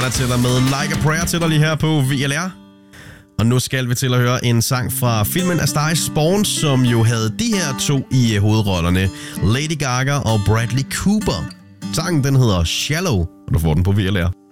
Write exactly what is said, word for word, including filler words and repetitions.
Nirvana til dig med Like a Prayer til dig lige her på V L R. Og nu skal vi til at høre en sang fra filmen A Star is Born, som jo havde de her to i hovedrollerne. Lady Gaga og Bradley Cooper. Sangen den hedder Shallow, og du får den på V L R.